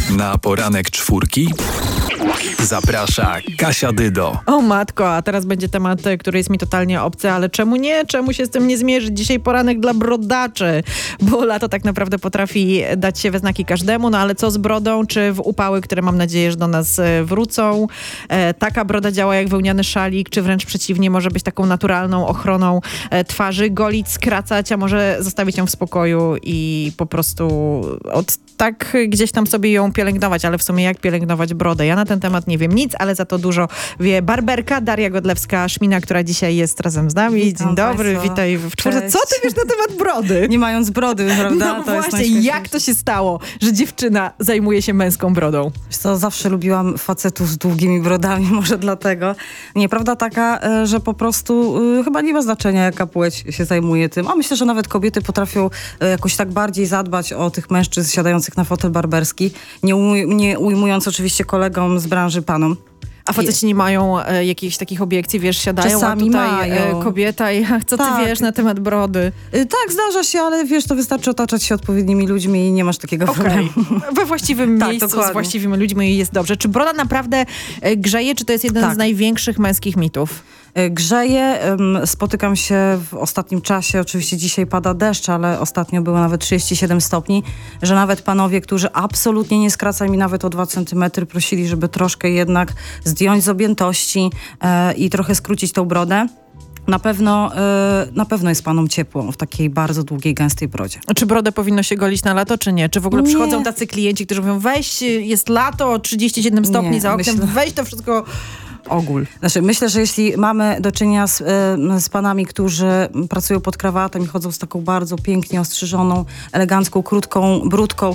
Na poranek czwórki zaprasza Kasia Dydo. O matko, a teraz będzie temat, który jest mi totalnie obcy, ale czemu nie? Czemu się z tym nie zmierzyć? Dzisiaj poranek dla brodaczy, bo lato tak naprawdę potrafi dać się we znaki każdemu, no ale co z brodą? Czy w upały, które mam nadzieję, że do nas wrócą? Taka broda działa jak wełniany szalik, czy wręcz przeciwnie, może być taką naturalną ochroną twarzy, golić, skracać, a może zostawić ją w spokoju i po prostu tak gdzieś tam sobie ją pielęgnować, ale w sumie jak pielęgnować brodę? Ja na ten temat nie wiem nic, ale za to dużo wie barberka Daria Godlewska-Szmina, która dzisiaj jest razem z nami. Witam Dzień dobry, Państwa. witaj w czwórce. Cześć. Co ty wiesz na temat brody? Nie mając brody, prawda? No To jest właśnie, jak to się stało, że dziewczyna zajmuje się męską brodą? Wiesz co, zawsze lubiłam facetów z długimi brodami, może dlatego. Nieprawda taka, że po prostu chyba nie ma znaczenia, jaka płeć się zajmuje tym. A myślę, że nawet kobiety potrafią jakoś tak bardziej zadbać o tych mężczyzn siadających na fotel barberski, nie ujmując oczywiście kolegom z branży panom. A faceci nie mają jakichś takich obiekcji, wiesz, siadają, Czasami a tutaj mają. kobieta i co ty Tak. wiesz na temat brody? Tak, zdarza się, ale wiesz, to wystarczy otaczać się odpowiednimi ludźmi i nie masz takiego problemu. We właściwym Tak, miejscu, dokładnie. z właściwymi ludźmi jest dobrze. Czy broda naprawdę grzeje, czy to jest jeden Tak. z największych męskich mitów? Grzeje, spotykam się w ostatnim czasie, oczywiście dzisiaj pada deszcz, ale ostatnio było nawet 37 stopni, że nawet panowie, którzy absolutnie nie skracają mi nawet o 2 centymetry, prosili, żeby troszkę jednak zdjąć z objętości i trochę skrócić tą brodę. Na pewno jest panom ciepło w takiej bardzo długiej, gęstej brodzie. Czy brodę powinno się golić na lato, czy nie? Czy w ogóle Nie. przychodzą tacy klienci, którzy mówią, weź, jest lato, 37 stopni Nie, za oknem, myślę- weź to wszystko ogól. Znaczy, myślę, że jeśli mamy do czynienia z panami, którzy pracują pod krawatem i chodzą z taką bardzo pięknie ostrzyżoną, elegancką, krótką bródką,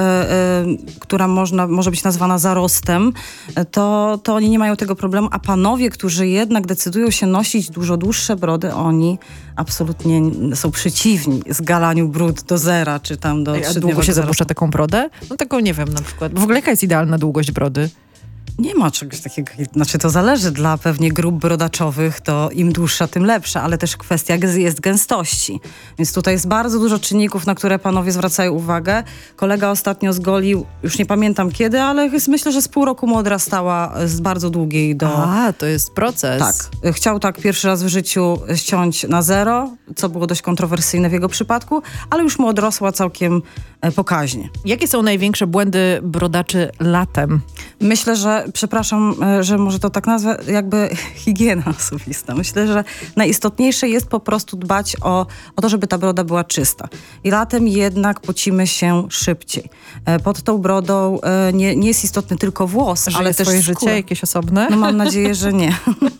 która może być nazwana zarostem, to oni nie mają tego problemu, a panowie, którzy jednak decydują się nosić dużo dłuższe brody, oni absolutnie są przeciwni zgalaniu brud do zera, czy tam do A długo trzydniowego się zarostu. zapuszcza taką brodę? No taką nie wiem na przykład. W ogóle jaka jest idealna długość brody? Nie ma czegoś takiego, znaczy to zależy dla pewnie grup brodaczowych, to im dłuższa, tym lepsza, ale też kwestia jest gęstości. Więc tutaj jest bardzo dużo czynników, na które panowie zwracają uwagę. Kolega ostatnio zgolił, już nie pamiętam kiedy, ale myślę, że z pół roku mu odrastała z bardzo długiej do... A, to jest proces. Tak. Chciał tak pierwszy raz w życiu ściąć na zero, co było dość kontrowersyjne w jego przypadku, ale już mu odrosła całkiem pokaźnie. Jakie są największe błędy brodaczy latem? Myślę, że, przepraszam, że może to tak nazwę, jakby higiena osobista. Myślę, że najistotniejsze jest po prostu dbać o to, żeby ta broda była czysta. I latem jednak pocimy się szybciej. Pod tą brodą nie jest istotny tylko włos, Żyje ale też swoje skóra. życie jakieś osobne? No mam nadzieję, że nie.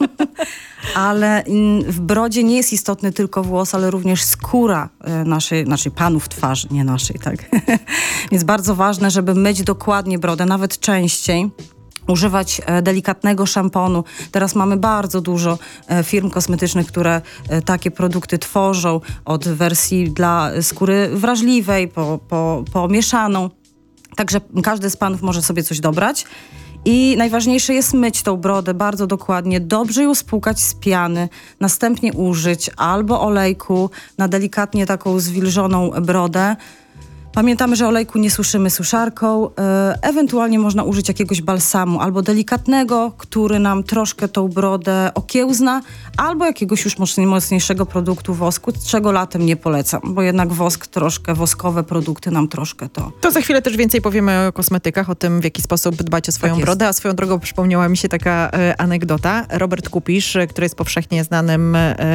Ale w brodzie nie jest istotny tylko włos, ale również skóra naszej panów twarzy, nie naszej, tak. Więc bardzo ważne, żeby myć dokładnie brodę, nawet częściej. Używać delikatnego szamponu. Teraz mamy bardzo dużo firm kosmetycznych, które takie produkty tworzą, od wersji dla skóry wrażliwej po mieszaną. Także każdy z panów może sobie coś dobrać. I najważniejsze jest myć tą brodę bardzo dokładnie, dobrze ją spłukać z piany, następnie użyć albo olejku na delikatnie taką zwilżoną brodę. Pamiętamy, że olejku nie suszymy suszarką, ewentualnie można użyć jakiegoś balsamu albo delikatnego, który nam troszkę tą brodę okiełzna, albo jakiegoś już mocniejszego produktu wosku, czego latem nie polecam, bo jednak woskowe produkty nam troszkę to... To za chwilę też więcej powiemy o kosmetykach, o tym, w jaki sposób dbać o swoją Tak jest. brodę. A swoją drogą przypomniała mi się taka anegdota. Robert Kupisz, który jest powszechnie znanym